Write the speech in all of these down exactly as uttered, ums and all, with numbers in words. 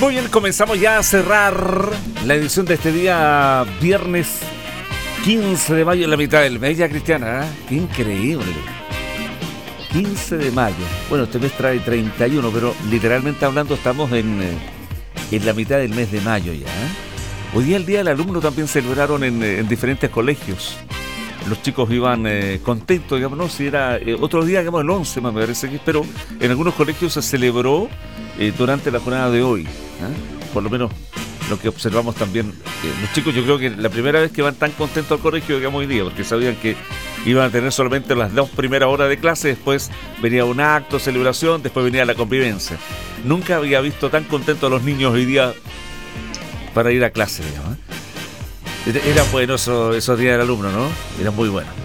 Muy bien, comenzamos ya a cerrar la edición de este día viernes quince de mayo en la mitad del mes, ya Cristiana, ¿eh? Qué increíble. quince de mayo. Bueno, este mes trae treinta y uno, pero literalmente hablando estamos en, en la mitad del mes de mayo ya. ¿eh? Hoy día el Día del Alumno también celebraron en, en diferentes colegios. Los chicos iban eh, contentos, digamos, no, si era eh, otro día, digamos, el once, me parece que, pero en algunos colegios se celebró eh, durante la jornada de hoy. ¿eh? Por lo menos lo que observamos también. Eh, los chicos, yo creo que la primera vez que van tan contentos al colegio, digamos, hoy día, porque sabían que iban a tener solamente las dos primeras horas de clase, después venía un acto, celebración, después venía la convivencia. Nunca había visto tan contentos a los niños hoy día para ir a clase, digamos, ¿eh? Eran buenos esos, esos días del alumno, ¿no? Eran muy buenos.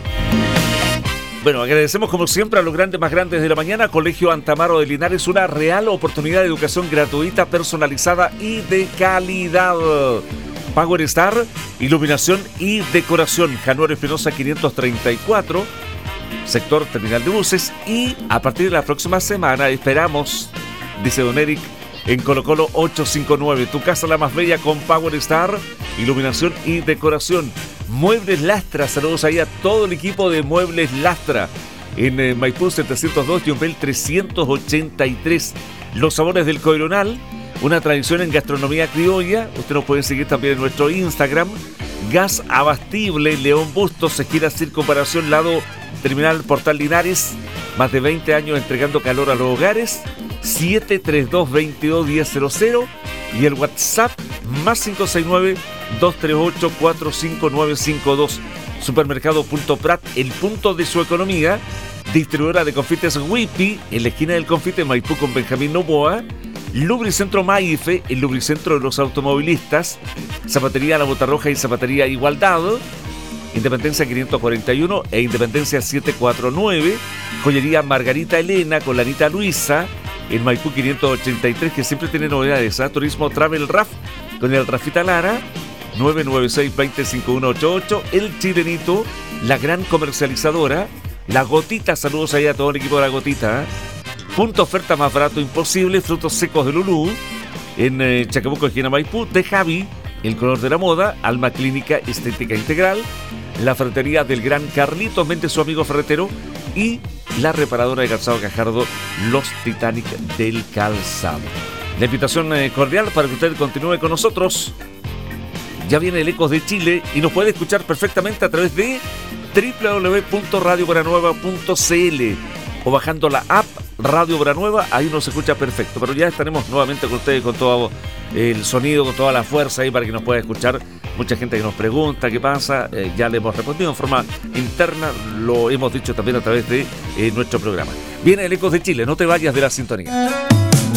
Bueno, agradecemos como siempre a los grandes más grandes de la mañana. Colegio Antamaro de Linares, una real oportunidad de educación gratuita, personalizada y de calidad. Power Star, iluminación y decoración. Januario Espinosa quinientos treinta y cuatro, sector terminal de buses. Y a partir de la próxima semana esperamos, dice don Eric, en Colo Colo ochocientos cincuenta y nueve, tu casa la más bella con Power Star, iluminación y decoración. Muebles Lastra, saludos ahí a todo el equipo de Muebles Lastra en eh, Maipú setecientos dos y Umbel trescientos ochenta y tres. Los sabores del Coironal, una tradición en gastronomía criolla. Usted nos puede seguir también en nuestro Instagram. Gas abastible, León Bustos, esquina Circunvalación, lado Terminal Portal Linares. Más de veinte años entregando calor a los hogares. siete tres dos, veintidós, diez cero cero y el WhatsApp más cinco seis nueve, dos tres ocho, cuatro cinco nueve cinco dos. Supermercado Punto Prat, el punto de su economía. Distribuidora de confites Wipi en la esquina del confite Maipú con Benjamín Novoa. Lubricentro Maife, el lubricentro de los automovilistas. Zapatería La Botarroja y Zapatería Igualdad. Independencia quinientos cuarenta y uno e Independencia setecientos cuarenta y nueve. Joyería Margarita Elena con la Anita Luisa en Maipú quinientos ochenta y tres, que siempre tiene novedades. ¿eh? Turismo Travel Raf con el Rafita Lara, nueve nueve seis, veinte, cincuenta y uno ochenta y ocho. El Chilenito, la gran comercializadora. La Gotita, saludos ahí a todo el equipo de La Gotita. ¿eh? Punto oferta más barato imposible, frutos secos de Lulú en eh, Chacabuco, esquina Maipú. De Javi, el color de la moda. Alma Clínica Estética Integral. La ferretería del Gran Carlitos Méndez, su amigo ferretero. Y la reparadora de calzado Cajardo, Los Titanic del Calzado. La invitación eh, cordial para que usted continúe con nosotros. Ya viene el Ecos de Chile y nos puede escuchar perfectamente a través de doble u doble u doble u punto radio buenanueva punto c l o bajando la app Radio Buenanueva. Ahí nos escucha perfecto, pero ya estaremos nuevamente con ustedes con todo el sonido, con toda la fuerza ahí para que nos pueda escuchar. Mucha gente que nos pregunta qué pasa, eh, ya le hemos respondido en forma interna, lo hemos dicho también a través de eh, nuestro programa. Viene el Ecos de Chile, no te vayas de la sintonía.